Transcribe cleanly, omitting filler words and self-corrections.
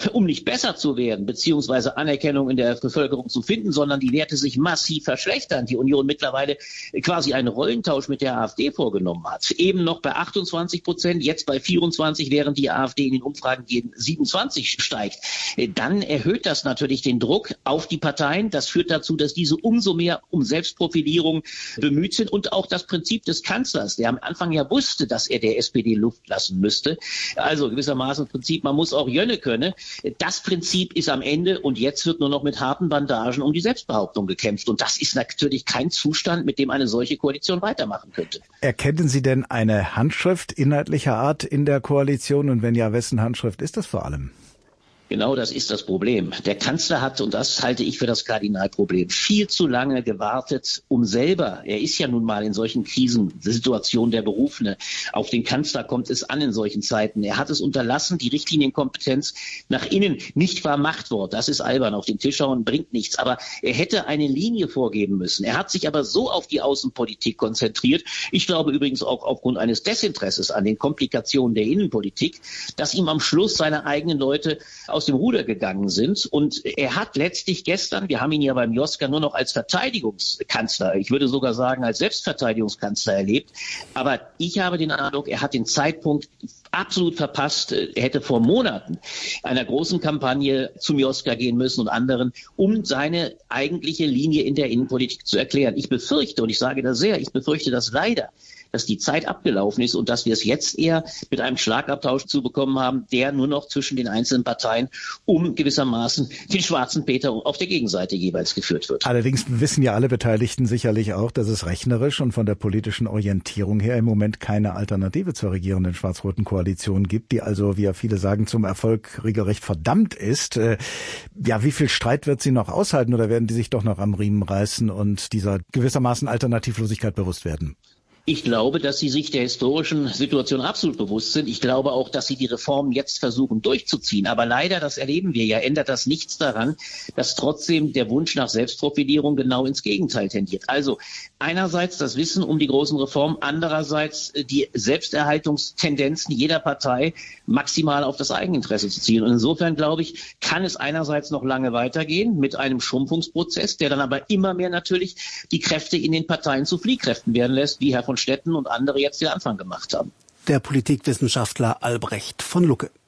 um nicht besser zu werden, beziehungsweise Anerkennung in der Bevölkerung zu finden, sondern die Werte sich massiv verschlechtern. Die Union mittlerweile quasi einen Rollentausch mit der AfD vorgenommen hat. Eben noch bei 28%, jetzt bei 24%, während die AfD in den Umfragen gegen 27 steigt. Dann erhöht das natürlich den Druck auf die Parteien. Das führt dazu, dass diese umso mehr um Selbstprofilierung bemüht sind und auch das Prinzip des Kanzlers, der am Anfang ja wusste, dass er der SPD Luft lassen müsste. Also gewissermaßen Prinzip, man muss auch Jönne können. Das Prinzip ist am Ende und jetzt wird nur noch mit harten Bandagen um die Selbstbehauptung gekämpft. Und das ist natürlich kein Zustand, mit dem eine solche Koalition weitermachen könnte. Erkennen Sie denn eine Handschrift inhaltlicher Art in der Koalition? Und wenn ja, wessen Handschrift ist das vor allem? Genau das ist das Problem. Der Kanzler hat, und das halte ich für das Kardinalproblem, viel zu lange gewartet, um selber, er ist ja nun mal in solchen Krisensituationen der Berufene, auf den Kanzler kommt es an in solchen Zeiten. Er hat es unterlassen, die Richtlinienkompetenz nach innen nicht war Machtwort. Das ist albern, auf den Tisch schauen bringt nichts. Aber er hätte eine Linie vorgeben müssen. Er hat sich aber so auf die Außenpolitik konzentriert, ich glaube übrigens auch aufgrund eines Desinteresses an den Komplikationen der Innenpolitik, dass ihm am Schluss seine eigenen Leute aus dem Ruder gegangen sind. Und er hat letztlich gestern, wir haben ihn ja beim Joska nur noch als Verteidigungskanzler, ich würde sogar sagen als Selbstverteidigungskanzler erlebt. Aber ich habe den Eindruck, er hat den Zeitpunkt absolut verpasst. Er hätte vor Monaten einer großen Kampagne zum Joska gehen müssen und anderen, um seine eigentliche Linie in der Innenpolitik zu erklären. Ich befürchte, und ich sage das sehr, ich befürchte das leider, dass die Zeit abgelaufen ist und dass wir es jetzt eher mit einem Schlagabtausch zu bekommen haben, der nur noch zwischen den einzelnen Parteien um gewissermaßen den schwarzen Peter auf der Gegenseite jeweils geführt wird. Allerdings wissen ja alle Beteiligten sicherlich auch, dass es rechnerisch und von der politischen Orientierung her im Moment keine Alternative zur regierenden schwarz-roten Koalition gibt, die also, wie ja viele sagen, zum Erfolg regelrecht verdammt ist. Ja, wie viel Streit wird sie noch aushalten oder werden die sich doch noch am Riemen reißen und dieser gewissermaßen Alternativlosigkeit bewusst werden? Ich glaube, dass sie sich der historischen Situation absolut bewusst sind. Ich glaube auch, dass sie die Reformen jetzt versuchen durchzuziehen. Aber leider, das erleben wir ja, ändert das nichts daran, dass trotzdem der Wunsch nach Selbstprofilierung genau ins Gegenteil tendiert. Also einerseits das Wissen um die großen Reformen, andererseits die Selbsterhaltungstendenzen jeder Partei maximal auf das Eigeninteresse zu zielen. Und insofern, glaube ich, kann es einerseits noch lange weitergehen mit einem Schrumpfungsprozess, der dann aber immer mehr natürlich die Kräfte in den Parteien zu Fliehkräften werden lässt, wie Herr von Stetten und andere jetzt den Anfang gemacht haben. Der Politikwissenschaftler Albrecht von Lucke.